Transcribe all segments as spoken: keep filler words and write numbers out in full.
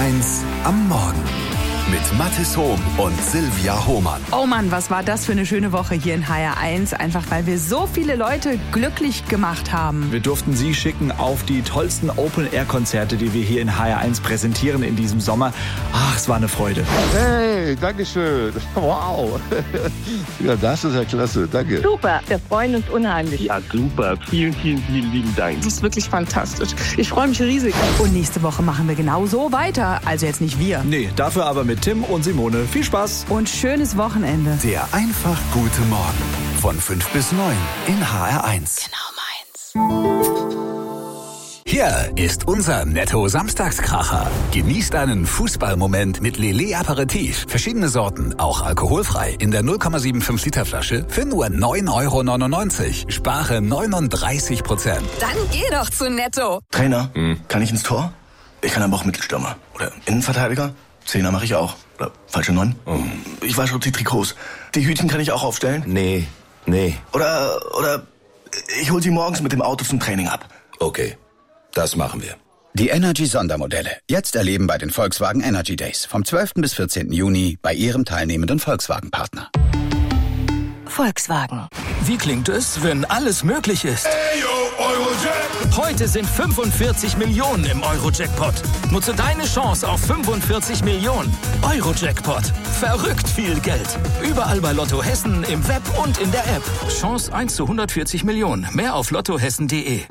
eins am Morgen mit Mathis Hohm und Silvia Hohmann. Oh Mann, was war das für eine schöne Woche hier in H R eins. Einfach weil wir so viele Leute glücklich gemacht haben. Wir durften Sie schicken auf die tollsten Open-Air-Konzerte, die wir hier in H R eins präsentieren in diesem Sommer. Ach, es war eine Freude. Hey, danke schön. Wow. Ja, das ist ja klasse. Danke. Super, wir freuen uns unheimlich. Ja, super. Vielen, vielen, vielen lieben Dank. Das ist wirklich fantastisch. Ich freue mich riesig. Und nächste Woche machen wir genau so weiter. Also jetzt nicht wir. Nee, dafür aber mit Tim und Simone. Viel Spaß. Und schönes Wochenende. Der einfach gute Morgen von fünf bis neun in H R eins. Genau meins. Hier ist unser Netto-Samstagskracher. Genießt einen Fußballmoment mit Lillet Aperitif. Verschiedene Sorten, auch alkoholfrei. In der null Komma fünfundsiebzig Liter Flasche für nur neun Euro neunundneunzig. Spare neununddreißig Prozent. Dann geh doch zu Netto. Trainer, hm. kann ich ins Tor? Ich kann aber auch Mittelstürmer. Oder Innenverteidiger? Zehner mache ich auch. Oder falsche Neun? Oh. Ich wasche die Trikots. Die Hütchen kann ich auch aufstellen? Nee, nee. Oder, oder ich hol sie morgens mit dem Auto zum Training ab. Okay, das machen wir. Die Energy-Sondermodelle. Jetzt erleben bei den Volkswagen Energy Days. Vom zwölften bis vierzehnten Juni bei Ihrem teilnehmenden Volkswagen-Partner. Volkswagen. Wie klingt es, wenn alles möglich ist? Heute sind fünfundvierzig Millionen im Euro-Jackpot. Nutze deine Chance auf fünfundvierzig Millionen. Euro-Jackpot. Verrückt viel Geld. Überall bei Lotto Hessen, im Web und in der App. Chance eins zu hundertvierzig Millionen. Mehr auf lottohessen punkt de.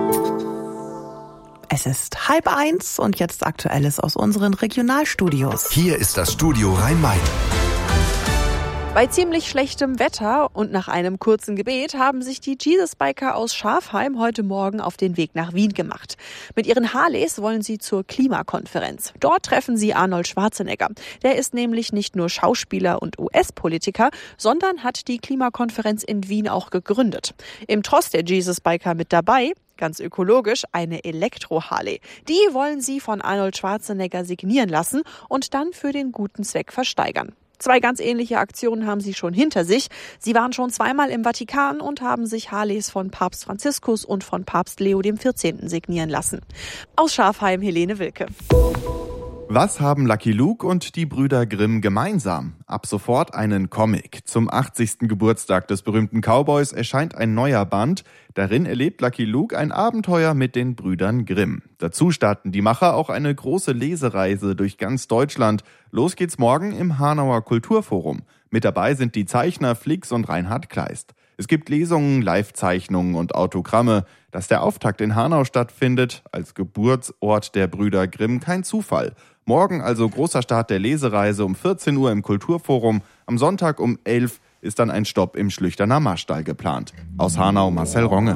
Es ist halb eins und jetzt Aktuelles aus unseren Regionalstudios. Hier ist das Studio Rhein-Main. Bei ziemlich schlechtem Wetter und nach einem kurzen Gebet haben sich die Jesus-Biker aus Schafheim heute Morgen auf den Weg nach Wien gemacht. Mit ihren Harleys wollen sie zur Klimakonferenz. Dort treffen sie Arnold Schwarzenegger. Der ist nämlich nicht nur Schauspieler und U S-Politiker, sondern hat die Klimakonferenz in Wien auch gegründet. Im Tross der Jesus-Biker mit dabei, ganz ökologisch, eine Elektro-Harley. Die wollen sie von Arnold Schwarzenegger signieren lassen und dann für den guten Zweck versteigern. Zwei ganz ähnliche Aktionen haben sie schon hinter sich. Sie waren schon zweimal im Vatikan und haben sich Harleys von Papst Franziskus und von Papst Leo der vierzehnte signieren lassen. Aus Schafheim, Helene Wilke. Was haben Lucky Luke und die Brüder Grimm gemeinsam? Ab sofort einen Comic. Zum achtzigsten Geburtstag des berühmten Cowboys erscheint ein neuer Band. Darin erlebt Lucky Luke ein Abenteuer mit den Brüdern Grimm. Dazu starten die Macher auch eine große Lesereise durch ganz Deutschland. Los geht's morgen im Hanauer Kulturforum. Mit dabei sind die Zeichner Flix und Reinhard Kleist. Es gibt Lesungen, Live-Zeichnungen und Autogramme. Dass der Auftakt in Hanau stattfindet, als Geburtsort der Brüder Grimm, kein Zufall. Morgen also großer Start der Lesereise um vierzehn Uhr im Kulturforum. Am Sonntag um elf ist dann ein Stopp im Schlüchterner Marstall geplant. Aus Hanau Marcel Ronge.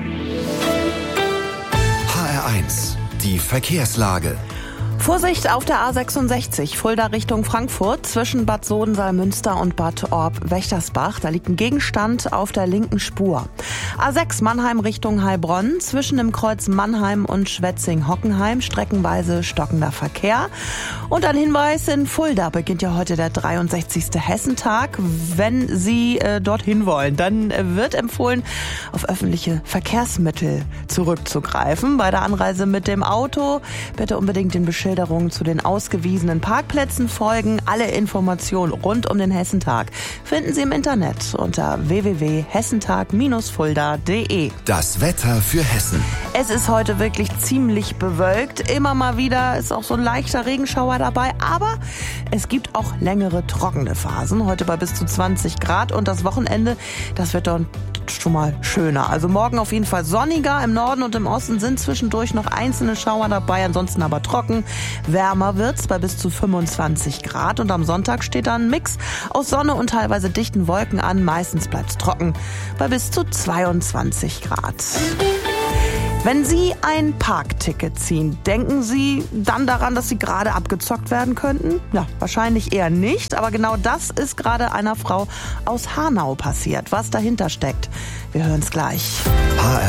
H R eins, die Verkehrslage. Vorsicht auf der A sechsundsechzig, Fulda Richtung Frankfurt, zwischen Bad Sohn-Salmünster und Bad Orb-Wächtersbach. Da liegt ein Gegenstand auf der linken Spur. A sechs Mannheim Richtung Heilbronn, zwischen dem Kreuz Mannheim und Schwetzing-Hockenheim, streckenweise stockender Verkehr. Und ein Hinweis, in Fulda beginnt ja heute der dreiundsechzigste Hessentag. Wenn Sie äh, dorthin wollen, dann äh, wird empfohlen, auf öffentliche Verkehrsmittel zurückzugreifen. Bei der Anreise mit dem Auto bitte unbedingt den Beschilderungen zu den ausgewiesenen Parkplätzen folgen. Alle Informationen rund um den Hessentag finden Sie im Internet unter w w w punkt hessentag Bindestrich fulda punkt de. Das Wetter für Hessen. Es ist heute wirklich ziemlich bewölkt. Immer mal wieder ist auch so ein leichter Regenschauer dabei. Aber es gibt auch längere trockene Phasen. Heute bei bis zu zwanzig Grad. Und das Wochenende, das wird dann schon mal schöner. Also morgen auf jeden Fall sonniger. Im Norden und im Osten sind zwischendurch noch einzelne Schauer dabei. Ansonsten aber trocken. Wärmer wird's bei bis zu fünfundzwanzig Grad. Und am Sonntag steht dann ein Mix aus Sonne und teilweise dichten Wolken an. Meistens bleibt's trocken bei bis zu zweiundzwanzig Grad. Wenn Sie ein Parkticket ziehen, denken Sie dann daran, dass Sie gerade abgezockt werden könnten? Ja, wahrscheinlich eher nicht, aber genau das ist gerade einer Frau aus Hanau passiert. Was dahinter steckt, wir hören es gleich.